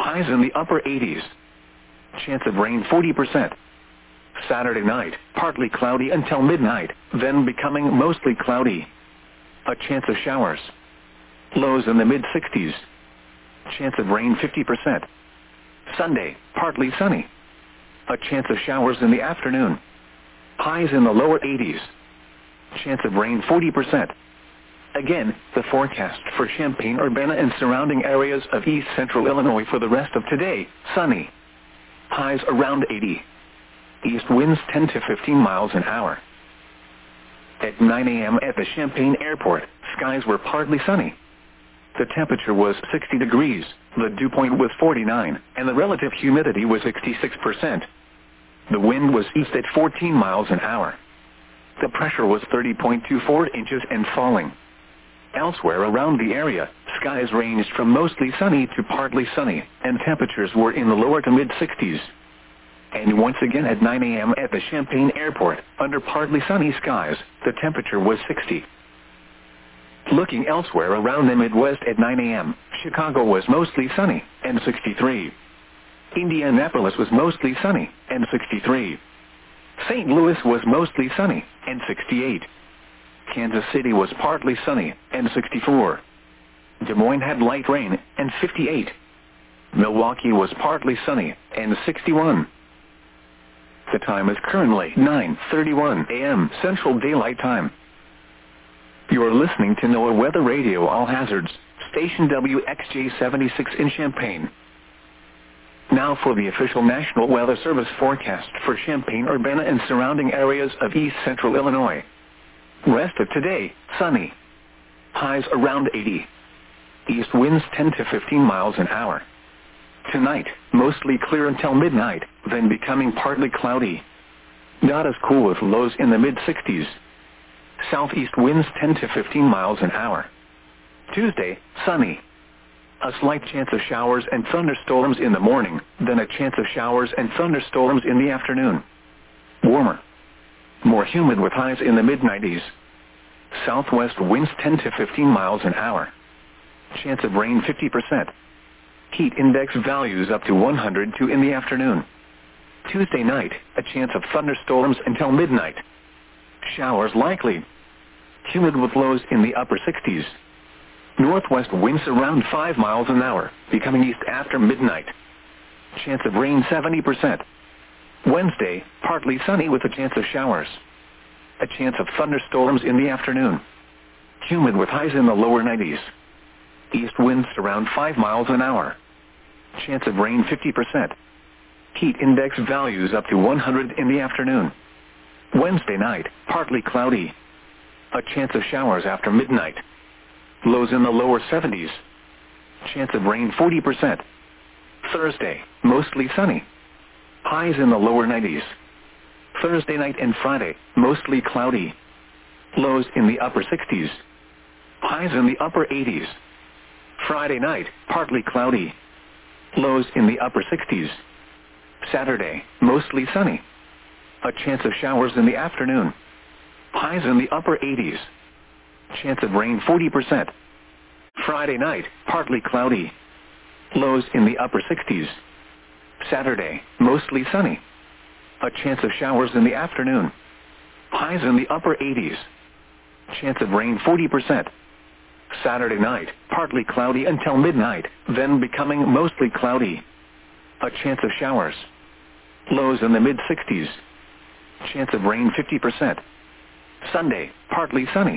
Highs in the upper 80s. Chance of rain 40%. Saturday night, partly cloudy until midnight, then becoming mostly cloudy. A chance of showers. Lows in the mid-60s. Chance of rain 50%. Sunday, partly sunny. A chance of showers in the afternoon. Highs in the lower 80s. Chance of rain 40%. Again, the forecast for Champaign-Urbana and surrounding areas of east central Illinois for the rest of today: sunny. Highs around 80. East winds 10 to 15 miles an hour. At 9 a.m. at the Champaign Airport, skies were partly sunny. The temperature was 60 degrees, the dew point was 49, and the relative humidity was 66%. The wind was east at 14 miles an hour. The pressure was 30.24 inches and falling. Elsewhere around the area, skies ranged from mostly sunny to partly sunny, and temperatures were in the lower to mid-60s. And once again at 9 a.m. at the Champaign Airport, under partly sunny skies, the temperature was 60. Looking elsewhere around the Midwest at 9 a.m., Chicago was mostly sunny, and 63. Indianapolis was mostly sunny, and 63. St. Louis was mostly sunny, and 68. Kansas City was partly sunny, and 64. Des Moines had light rain, and 58. Milwaukee was partly sunny, and 61. The time is currently 9:31 a.m. Central Daylight Time. You are listening to NOAA Weather Radio All Hazards, station WXJ-76 in Champaign. Now for the official National Weather Service forecast for Champaign-Urbana and surrounding areas of east central Illinois. Rest of today, sunny. Highs around 80. East winds 10 to 15 miles an hour. Tonight, mostly clear until midnight, then becoming partly cloudy. Not as cool with lows in the mid-60s. Southeast winds 10 to 15 miles an hour. Tuesday, sunny. A slight chance of showers and thunderstorms in the morning, then a chance of showers and thunderstorms in the afternoon. Warmer. More humid with highs in the mid-90s. Southwest winds 10 to 15 miles an hour. Chance of rain 50%. Heat index values up to 102 in the afternoon. Tuesday night, a chance of thunderstorms until midnight. Showers likely. Humid with lows in the upper 60s. Northwest winds around 5 miles an hour, becoming east after midnight. Chance of rain 70%. Wednesday, partly sunny with a chance of showers. A chance of thunderstorms in the afternoon. Humid with highs in the lower 90s. East winds around 5 miles an hour. Chance of rain 50%. Heat index values up to 100 in the afternoon. Wednesday night, partly cloudy. A chance of showers after midnight. Lows in the lower 70s. Chance of rain 40%. Thursday, mostly sunny. Highs in the lower 90s. Thursday night and Friday, mostly cloudy. Lows in the upper 60s. Highs in the upper 80s. Friday night, partly cloudy. Lows in the upper 60s. Saturday, mostly sunny. A chance of showers in the afternoon. Highs in the upper 80s. Chance of rain 40%. Friday night, partly cloudy. Lows in the upper 60s. Saturday, mostly sunny. A chance of showers in the afternoon. Highs in the upper 80s. Chance of rain 40%. Saturday night, partly cloudy until midnight, then becoming mostly cloudy. A chance of showers. Lows in the mid-60s. Chance of rain 50%. Sunday, partly sunny.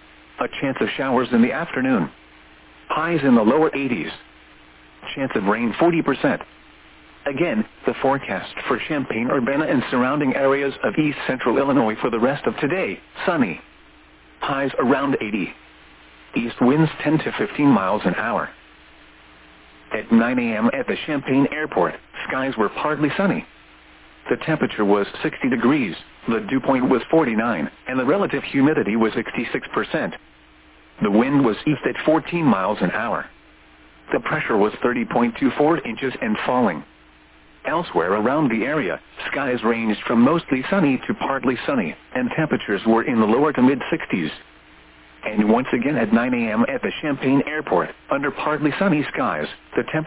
A chance of showers in the afternoon. Highs in the lower 80s. Chance of rain 40%. Again, the forecast for Champaign-Urbana and surrounding areas of east central Illinois for the rest of today: sunny. Highs around 80. East winds 10 to 15 miles an hour. At 9 a.m. at the Champaign Airport, skies were partly sunny. The temperature was 60 degrees, the dew point was 49, and the relative humidity was 66%. The wind was east at 14 miles an hour. The pressure was 30.24 inches and falling. Elsewhere around the area, skies ranged from mostly sunny to partly sunny, and temperatures were in the lower to mid-60s. And once again at 9 a.m. at the Champaign Airport, under partly sunny skies, the temperature